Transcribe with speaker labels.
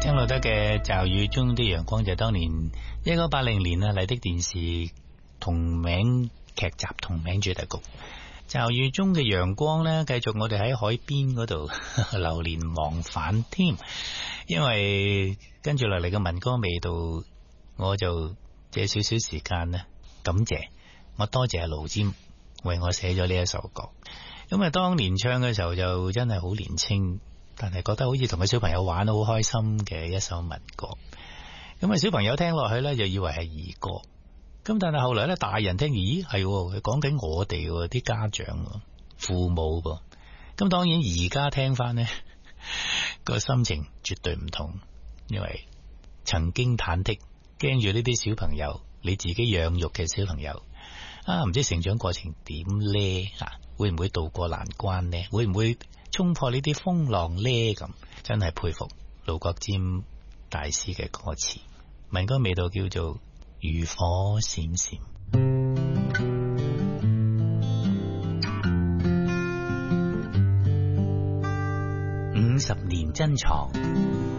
Speaker 1: 聽落得嘅驟雨中的陽光就係當年1980年啊麗的電視同名劇集同名主題曲。驟雨中嘅陽光呢，繼續我哋喺海邊嗰度流連忘返添，因為跟住落嚟嘅民歌味道，我就借少少時間呢，感謝我多謝阿盧占為我寫咗呢一首歌。咁啊，當年唱嘅時候就真係好年輕，但係覺得好似同個小朋友玩得好開心嘅一首民歌。咁啊，小朋友聽落去呢，就以為係兒歌。咁但係後來呢，大人聽，咦係佢講緊我哋啲家長父母噃。咁當然而家聽翻呢，個心情絕對唔同，因為曾經忐忑驚住呢啲小朋友，你自己養育嘅小朋友啊，唔知成長過程點呢？會唔會渡過難關呢？會唔會衝破呢啲風浪呢？咁真係佩服盧國沾大師嘅歌詞，民歌味道叫做漁火閃閃。50年珍藏。